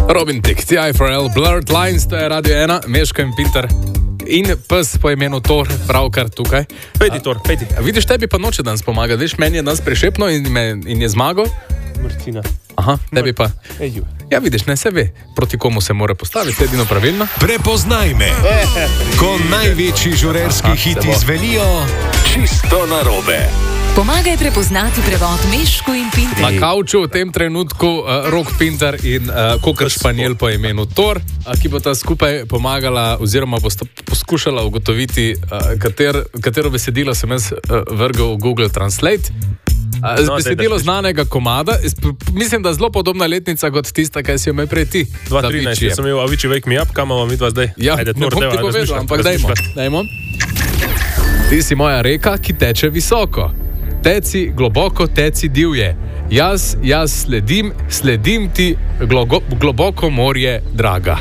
Robin Thicke, TI4L, Blurred Lines, to je Radio 1, Meško in Pinter. In pes po imenu Thor, pravkar tukaj. Pejdi, Thor, pejdi. Vidiš, tebi pa noče danes pomagati. Veš, meni je danes prešepno in je zmagal. Martina. Aha, tebi pa. Eju. Ja, vidiš, ne se ve, proti komu se mora postaviti, edino pravilno. Prepoznaj me, ko največji žurerski hiti zvenijo čisto narobe. Pomagaj prepoznati prevod Meško in Pinter. Na kavču v tem trenutku Rok Pinter in Kokr Španjel po imenu Thor, ki bo ta skupaj pomagala oziroma bo poskušala ugotoviti, katero besedilo sem jaz vrgel v Google Translate. Besedilo znanega komada, mislim, da je zelo podobna letnica kot tista, kaj si jo imel prej ti. 2013, sem imel Avicii Wake Me Up, kam imamo mi dva zdaj? Ja, ajde, ne bom ti povedal, ampak dajmo. Ti si moja reka, ki teče visoko. Teci globoko, teci divje. Jaz sledim ti globoko morje, draga.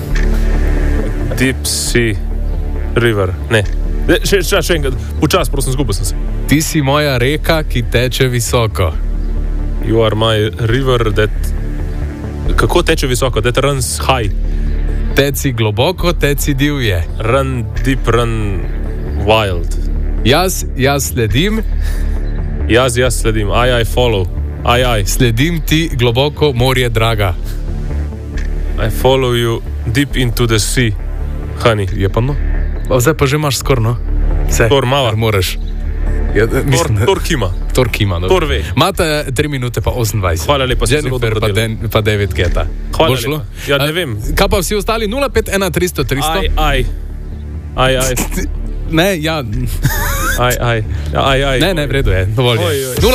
Deep Sea River, ne. Še enkrat, včas, prosim, zgubil sem se. Ti si moja reka, ki teče visoko. You are my river that... Kako teče visoko? That runs high. Teci globoko, teci divje. Run deep, run wild. Jaz sledim. Jaz sledim. I follow. I. Sledim ti globoko morje, draga. I follow you deep into the sea, honey. Je pa no. Zdaj pa že imaš skorno. Thor mala. Moraš. Ja, Thor kima. Thor kima. No. Thor ve. Imate 3 minute pa 28. Hvala lepa. Jennifer pa David Guetta. Hvala lepa. Ja, ne vem. Kaj pa vsi ostali? 051 300 300? Aj. Ne, ja. Aj. Ne, v redu je. Dovolj je.